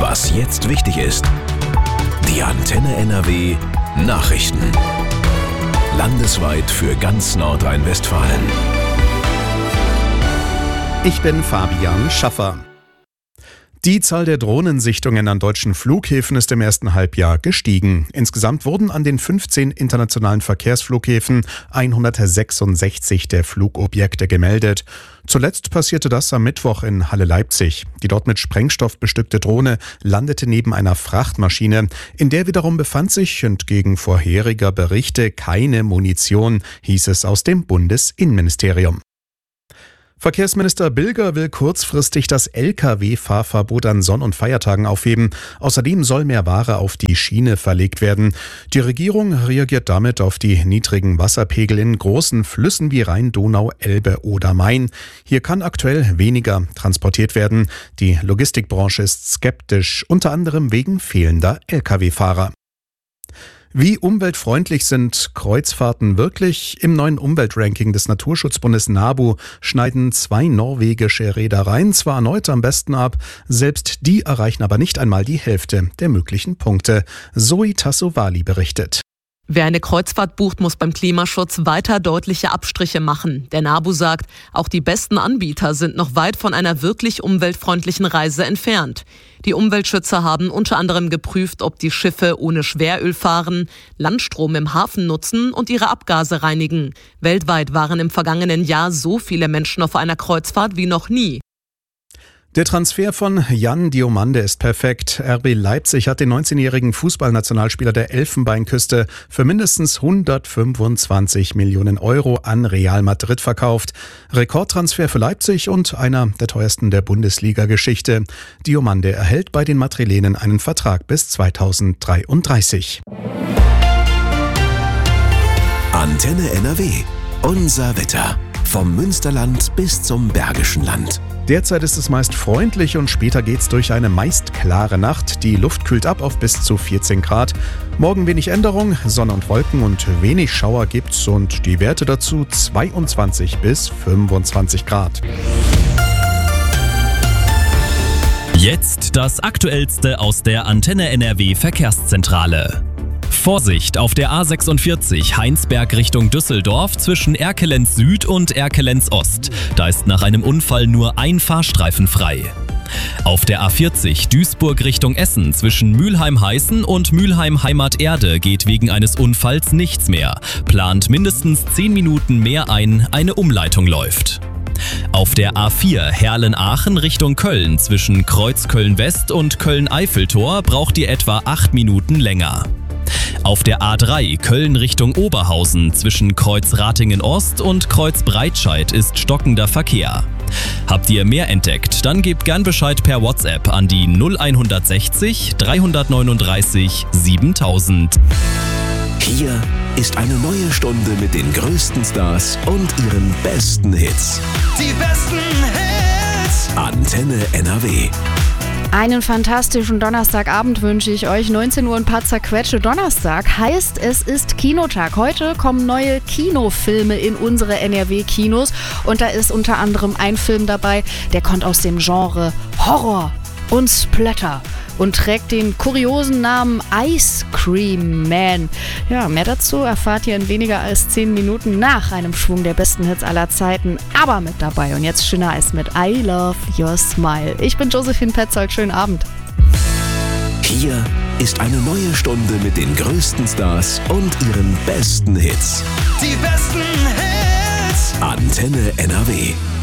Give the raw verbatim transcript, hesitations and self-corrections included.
Was jetzt wichtig ist. Die Antenne N R W Nachrichten. Landesweit für ganz Nordrhein-Westfalen. Ich bin Fabian Schaffer. Die Zahl der Drohnensichtungen an deutschen Flughäfen ist im ersten Halbjahr gestiegen. Insgesamt wurden an den fünfzehn internationalen Verkehrsflughäfen hundertsechsundsechzig der Flugobjekte gemeldet. Zuletzt passierte das am Mittwoch in Halle-Leipzig. Die dort mit Sprengstoff bestückte Drohne landete neben einer Frachtmaschine. In der wiederum befand sich, entgegen vorheriger Berichte, keine Munition, hieß es aus dem Bundesinnenministerium. Verkehrsminister Bilger will kurzfristig das L K W-Fahrverbot an Sonn- und Feiertagen aufheben. Außerdem soll mehr Ware auf die Schiene verlegt werden. Die Regierung reagiert damit auf die niedrigen Wasserpegel in großen Flüssen wie Rhein, Donau, Elbe oder Main. Hier kann aktuell weniger transportiert werden. Die Logistikbranche ist skeptisch, unter anderem wegen fehlender L K W-Fahrer. Wie umweltfreundlich sind Kreuzfahrten wirklich? Im neuen Umweltranking des Naturschutzbundes NABU schneiden zwei norwegische Reedereien zwar erneut am besten ab, selbst die erreichen aber nicht einmal die Hälfte der möglichen Punkte. Zoe Tassovali berichtet. Wer eine Kreuzfahrt bucht, muss beim Klimaschutz weiter deutliche Abstriche machen. Der NABU sagt, auch die besten Anbieter sind noch weit von einer wirklich umweltfreundlichen Reise entfernt. Die Umweltschützer haben unter anderem geprüft, ob die Schiffe ohne Schweröl fahren, Landstrom im Hafen nutzen und ihre Abgase reinigen. Weltweit waren im vergangenen Jahr so viele Menschen auf einer Kreuzfahrt wie noch nie. Der Transfer von Jan Diomande ist perfekt. R B Leipzig hat den neunzehnjährigen Fußballnationalspieler der Elfenbeinküste für mindestens hundertfünfundzwanzig Millionen Euro an Real Madrid verkauft. Rekordtransfer für Leipzig und einer der teuersten der Bundesliga-Geschichte. Diomande erhält bei den Madrilenen einen Vertrag bis zweitausenddreiunddreißig. Antenne N R W. Unser Wetter. Vom Münsterland bis zum Bergischen Land. Derzeit ist es meist freundlich und später geht's durch eine meist klare Nacht. Die Luft kühlt ab auf bis zu vierzehn Grad. Morgen wenig Änderung, Sonne und Wolken und wenig Schauer gibt's und die Werte dazu zweiundzwanzig bis fünfundzwanzig Grad. Jetzt das Aktuellste aus der Antenne N R W Verkehrszentrale. Vorsicht auf der A sechsundvierzig Heinsberg Richtung Düsseldorf zwischen Erkelenz Süd und Erkelenz Ost. Da ist nach einem Unfall nur ein Fahrstreifen frei. Auf der A vierzig Duisburg Richtung Essen zwischen Mülheim-Heißen und Mülheim-Heimat-Erde geht wegen eines Unfalls nichts mehr. Plant mindestens zehn Minuten mehr ein, eine Umleitung läuft. Auf der A vier Herlen-Aachen Richtung Köln zwischen Kreuz-Köln-West und Köln-Eiffeltor braucht ihr etwa acht Minuten länger. Auf der A drei Köln Richtung Oberhausen zwischen Kreuz Ratingen-Ost und Kreuz Breitscheid ist stockender Verkehr. Habt ihr mehr entdeckt, dann gebt gern Bescheid per WhatsApp an die null sechzig, dreihundertneununddreißig, siebentausend. Hier ist eine neue Stunde mit den größten Stars und ihren besten Hits. Die besten Hits! Antenne N R W. Einen fantastischen Donnerstagabend wünsche ich euch. neunzehn Uhr ein paar zerquetsche Donnerstag heißt, es ist Kinotag. Heute kommen neue Kinofilme in unsere N R W-Kinos und da ist unter anderem ein Film dabei, der kommt aus dem Genre Horror und Splatter und trägt den kuriosen Namen Ice Cream Man. Ja, mehr dazu erfahrt ihr in weniger als zehn Minuten nach einem Schwung der besten Hits aller Zeiten. Aber mit dabei und jetzt schöner als mit I Love Your Smile. Ich bin Josephine Petzold, schönen Abend. Hier ist eine neue Stunde mit den größten Stars und ihren besten Hits. Die besten Hits! Antenne N R W.